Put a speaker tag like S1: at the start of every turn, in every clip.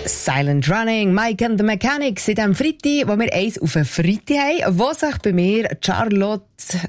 S1: Silent Running, Mike and the Mechanics in diesem Freitag, wo wir eins auf einen Freitag haben, wo sich bei mir Charlotte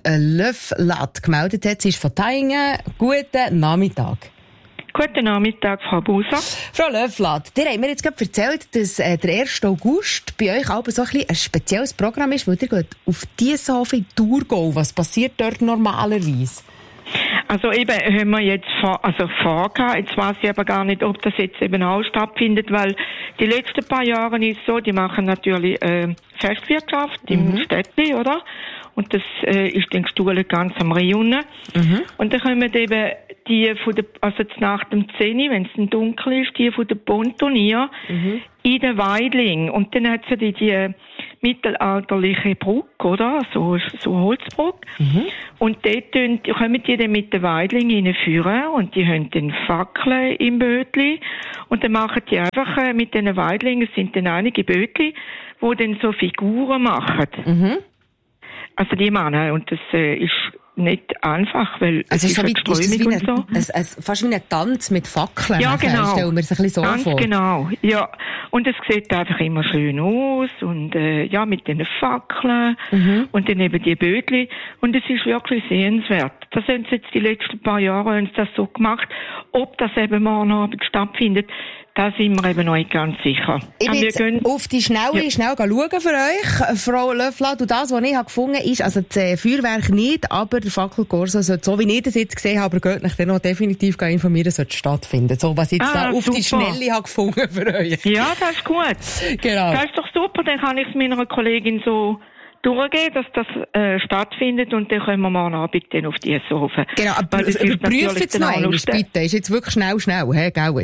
S1: Löfflat gemeldet hat. Sie ist von Taingen. Guten Nachmittag.
S2: Guten Nachmittag, Frau Buser.
S1: Frau Löfflat, dir haben mir jetzt gerade erzählt, dass der 1. August bei euch aber so ein spezielles Programm ist, weil ihr geht auf diese so viel Tour gehen. Was passiert dort normalerweise?
S2: Also eben haben wir jetzt vorgehabt. Jetzt weiß ich aber gar nicht, ob das jetzt eben auch stattfindet, weil die letzten paar Jahre ist so, die machen natürlich Festwirtschaft im Städtli, oder? Und das ist den Stuhl ganz am Rhein. Und dann kommen eben die von der, also nach dem 10, wenn es dann dunkel ist, die von der Pontonier in den Weidling. Und dann hat sie die mittelalterliche Brücke, oder? So Holzbrücke. Und dort kommen die dann mit den Weidlingen reinführen und die haben dann Fackeln im Bötli. Und dann machen die einfach mit den Weidlingen, es sind dann einige Bötli, die dann so Figuren machen. Also die Männer. Und das ist nicht einfach, weil
S1: also
S2: es ist
S1: wie,
S2: Strömung und so.
S1: Fast wie ein Tanz mit Fackeln.
S2: Ja, genau.
S1: Stellen wir es ein bisschen so
S2: ganz
S1: vor.
S2: Genau, ja. Und es sieht einfach immer schön aus und ja, mit den Fackeln und dann eben die Bötli. Und es ist wirklich sehenswert. Das haben sie jetzt die letzten paar Jahre haben sie das so gemacht. Ob das eben morgen Abend stattfindet, da sind wir eben noch nicht ganz sicher.
S1: Ich bin jetzt auf die schnell schauen für euch, Frau Löfflat. Und das, was ich gefunden habe, ist, also das Feuerwerk nicht, aber der Fackelkorso sollte, so wie ich das jetzt gesehen habe, aber geht nicht, dann noch definitiv informieren, sollte stattfinden. So, was ich jetzt da auf die Schnelle habe gefunden für euch.
S2: Ja, das ist gut.
S1: Genau.
S2: Das ist doch super, dann kann ich es meiner Kollegin so durchgehen, dass das stattfindet und dann können wir morgen Abend dann auf die Sofa.
S1: Genau, aber überprüfen es noch einmal, bitte. Ist jetzt wirklich schnell, gell?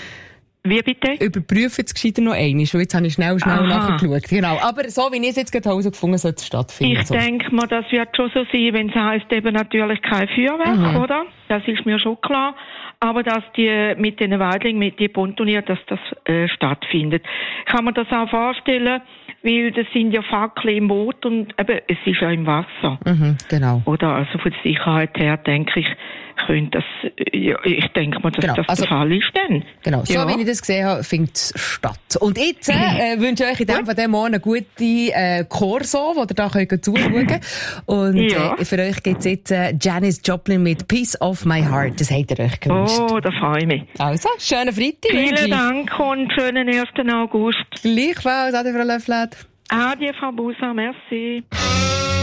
S2: Wie bitte?
S1: Überprüfen es gescheiter noch einmal, weil jetzt habe ich schnell nachgeschaut. Genau. Aber so, wie ich es jetzt gerade herausgefunden habe, sollte es stattfinden.
S2: Ich denke mal, das wird schon so sein, wenn es heisst, eben natürlich kein Feuerwerk, oder? Das ist mir schon klar. Aber dass die mit den Weidlingen, mit den Pontonier, dass das stattfindet. Ich kann mir das auch vorstellen, weil das sind ja Fackeln im Boot und eben, es ist ja im Wasser.
S1: Genau.
S2: Oder, also von der Sicherheit her, denke ich, könnte das, ja, ich denke mal, dass das der Fall ist dann.
S1: Genau, so wie ich das gesehen habe, findet es statt. Und jetzt wünsche ich euch in dem von dem Morgen eine gute Corso, wo ihr da zuschauen könnt. Und für euch gibt es jetzt Janis Joplin mit Piece of My Heart. Das habt ihr euch gewünscht.
S2: Oh, da freue ich mich.
S1: Also, schönen Freitag.
S2: Vielen Dank und schönen 1. August.
S1: Gleichfalls, Ade, Frau Löfflat.
S2: Adieu, Frau Buser, merci.